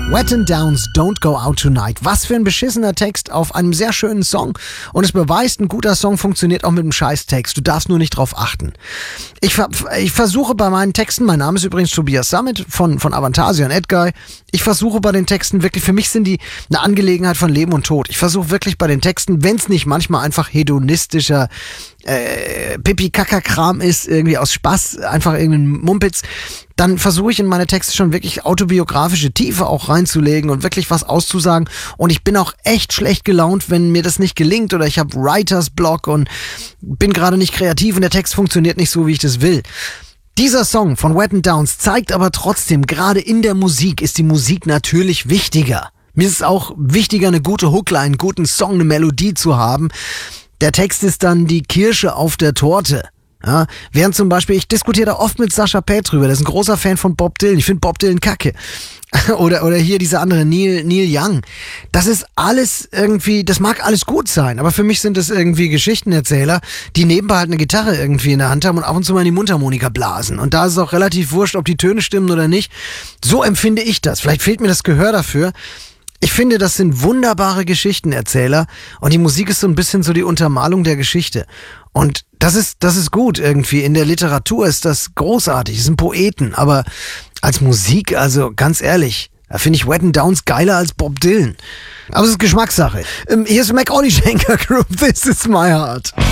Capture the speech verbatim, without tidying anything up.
Wet and Downs, Don't Go Out Tonight. Was für ein beschissener Text auf einem sehr schönen Song. Und es beweist, ein guter Song funktioniert auch mit einem Scheiß-Text. Du darfst nur nicht drauf achten. Ich, ver ich versuche bei meinen Texten, mein Name ist übrigens Tobias Sammet von, von Avantasia und Edguy. Ich versuche bei den Texten wirklich, für mich sind die eine Angelegenheit von Leben und Tod. Ich versuche wirklich bei den Texten, wenn es nicht manchmal einfach hedonistischer äh, Pipi-Kaka-Kram ist, irgendwie aus Spaß, einfach irgendein Mumpitz, dann versuche ich in meine Texte schon wirklich autobiografische Tiefe auch reinzulegen und wirklich was auszusagen. Und ich bin auch echt schlecht gelaunt, wenn mir das nicht gelingt oder ich habe Writers Block und bin gerade nicht kreativ und der Text funktioniert nicht so, wie ich das will. Dieser Song von Wet and Downs zeigt aber trotzdem, gerade in der Musik ist die Musik natürlich wichtiger. Mir ist es auch wichtiger, eine gute Hookline, einen guten Song, eine Melodie zu haben. Der Text ist dann die Kirsche auf der Torte. Ja, während zum Beispiel, ich diskutiere da oft mit Sascha Pell drüber, der ist ein großer Fan von Bob Dylan, ich finde Bob Dylan kacke. oder, oder hier dieser andere Neil, Neil Young. Das ist alles irgendwie, das mag alles gut sein, aber für mich sind das irgendwie Geschichtenerzähler, die nebenbei halt eine Gitarre irgendwie in der Hand haben und ab und zu mal in die Mundharmonika blasen. Und da ist es auch relativ wurscht, ob die Töne stimmen oder nicht. So empfinde ich das. Vielleicht fehlt mir das Gehör dafür. Ich finde, das sind wunderbare Geschichtenerzähler und die Musik ist so ein bisschen so die Untermalung der Geschichte. Und das ist, das ist gut irgendwie. In der Literatur ist das großartig. Es sind Poeten, aber als Musik, also ganz ehrlich, da finde ich Wet and Downs geiler als Bob Dylan. Aber es ist Geschmackssache. Ähm, hier ist Macaulay Schenker Group, This Is My Heart.